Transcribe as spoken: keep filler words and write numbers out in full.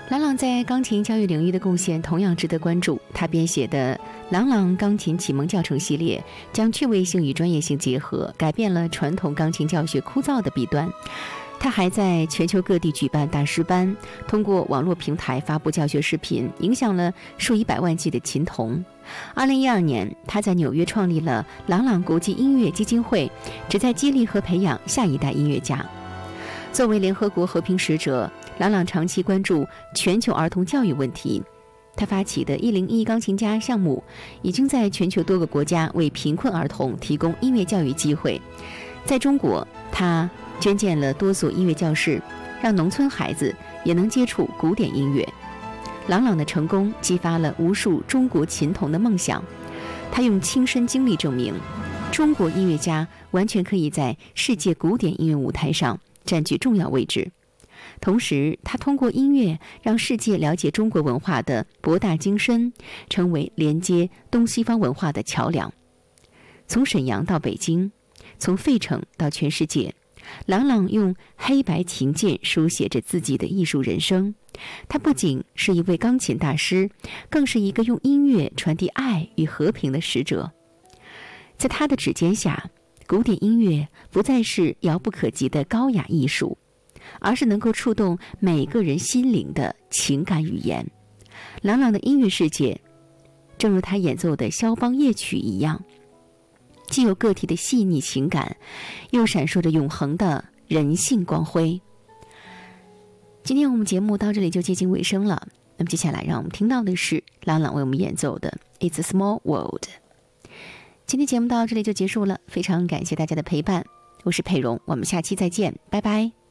郎朗在钢琴教育领域的贡献同样值得关注。他编写的《郎朗钢琴启蒙教程》系列，将趣味性与专业性结合，改变了传统钢琴教学枯燥的弊端。他还在全球各地举办大师班，通过网络平台发布教学视频，影响了数以百万计的琴童。二零一二年，他在纽约创立了郎朗国际音乐基金会，旨在激励和培养下一代音乐家。作为联合国和平使者，郎朗长期关注全球儿童教育问题。他发起的一零一钢琴家项目，已经在全球多个国家为贫困儿童提供音乐教育机会。在中国，他捐建了多所音乐教室，让农村孩子也能接触古典音乐。郎朗的成功激发了无数中国琴童的梦想。他用亲身经历证明，中国音乐家完全可以在世界古典音乐舞台上占据重要位置。同时，他通过音乐让世界了解中国文化的博大精深，成为连接东西方文化的桥梁。从沈阳到北京，从费城到全世界，郎朗用黑白琴键书写着自己的艺术人生。他不仅是一位钢琴大师，更是一个用音乐传递爱与和平的使者。在他的指尖下，古典音乐不再是遥不可及的高雅艺术，而是能够触动每个人心灵的情感语言。郎朗的音乐世界，正如他演奏的肖邦夜曲一样，既有个体的细腻情感，又闪烁着永恒的人性光辉。今天我们节目到这里就接近尾声了，那么接下来让我们听到的是郎朗为我们演奏的 It's a Small World。 今天节目到这里就结束了，非常感谢大家的陪伴，我是佩蓉，我们下期再见，拜拜。